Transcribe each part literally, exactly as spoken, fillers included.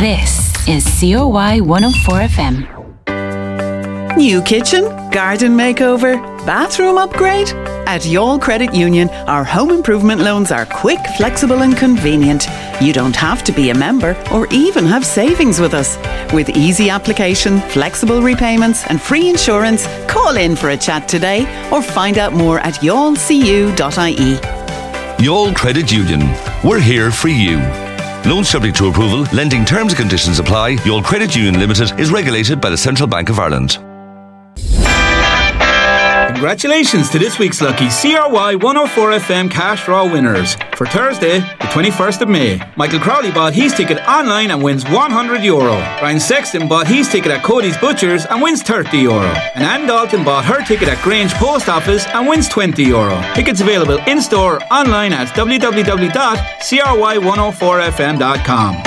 This is C O Y one oh four F M. New kitchen, garden makeover, bathroom upgrade? At Youghal Credit Union, our home improvement loans are quick, flexible and convenient. You don't have to be a member or even have savings with us. With easy application, flexible repayments and free insurance, call in for a chat today or find out more at youghal c u dot I E. Youghal Credit Union. We're here for you. Loans subject to approval. Lending terms and conditions apply. Youghal Credit Union Limited is regulated by the Central Bank of Ireland. Congratulations to this week's lucky C R Y one oh four F M cash draw winners. For Thursday, the twenty-first of May, Michael Crowley bought his ticket online and wins one hundred euro. Ryan Sexton bought his ticket at Cody's Butchers and wins thirty euro. And Anne Dalton bought her ticket at Grange Post Office and wins twenty euro. Tickets available in-store or online at w w w dot c r y one oh four f m dot com.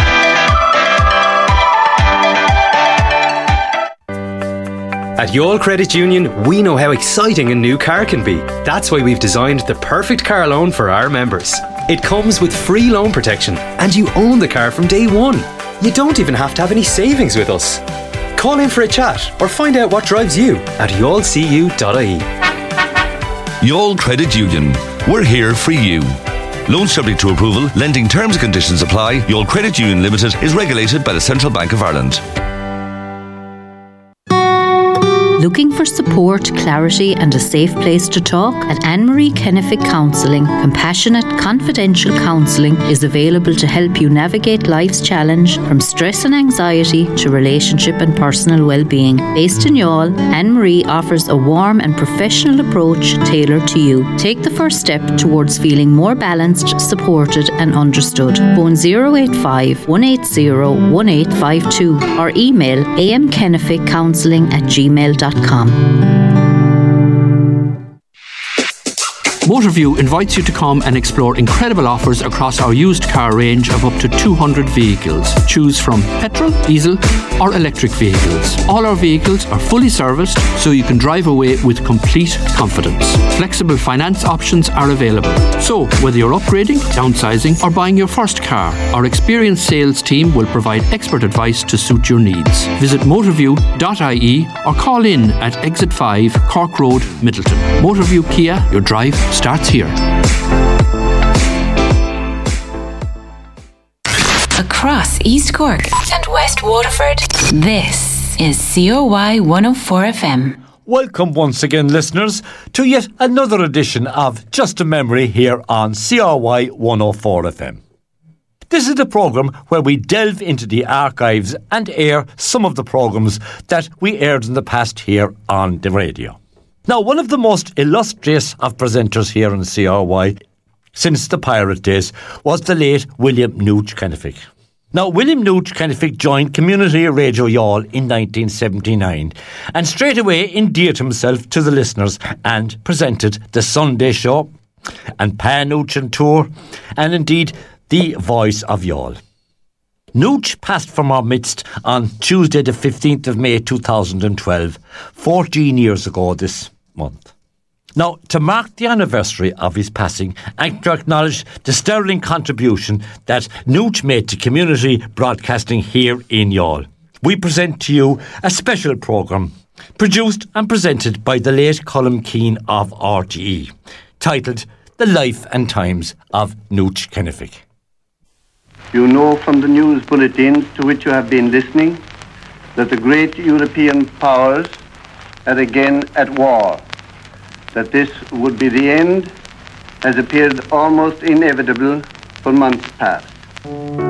At Youghal Credit Union, we know how exciting a new car can be. That's why we've designed the perfect car loan for our members. It comes with free loan protection and you own the car from day one. You don't even have to have any savings with us. Call in for a chat or find out what drives you at youghal c u dot I E. Youghal Credit Union. We're here for you. Loans subject to approval. Lending terms and conditions apply. Youghal Credit Union Limited is regulated by the Central Bank of Ireland. Looking for support, clarity and a safe place to talk? At Anne-Marie Kennefic Counselling, compassionate, confidential counselling is available to help you navigate life's challenge from stress and anxiety to relationship and personal well-being. Based in Youghal, Anne-Marie offers a warm and professional approach tailored to you. Take the first step towards feeling more balanced, supported and understood. Phone zero eight five, one eight zero, one eight five two or email amkenneficcounselling at gmail dot com. Motorview invites you to come and explore incredible offers across our used car range of up to two hundred vehicles. Choose from petrol, diesel or electric vehicles. All our vehicles are fully serviced so you can drive away with complete confidence. Flexible finance options are available. So whether you're upgrading, downsizing or buying your first car, our experienced sales team will provide expert advice to suit your needs. Visit motorview dot I E or call in at Exit five, Cork Road, Middleton. Motorview Kia, your drive starts here. Across East Cork and West Waterford, this is C O Y one oh four F M. Welcome once again, listeners, to yet another edition of Just a Memory here on C R Y one oh four F M. This is the programme where we delve into the archives and air some of the programmes that we aired in the past here on the radio. Now, one of the most illustrious of presenters here on C R Y since the pirate days was the late William Nooch Kennefic. Now, William Nooch Kennefic joined Community Radio Youghal in nineteen seventy-nine and straight away endeared himself to the listeners and presented the Sunday Show and Pa Nooch and Tour and indeed the Voice of Youghal. Nooch passed from our midst on Tuesday the fifteenth of May two thousand twelve, fourteen years ago this month. Now, to mark the anniversary of his passing and to acknowledge the sterling contribution that Nooch made to community broadcasting here in Youghal, we present to you a special programme produced and presented by the late Colm Keane of R T E, titled The Life and Times of Nooch Kennefic. You know from the news bulletins to which you have been listening that the great European powers are again at war, that this would be the end has appeared almost inevitable for months past.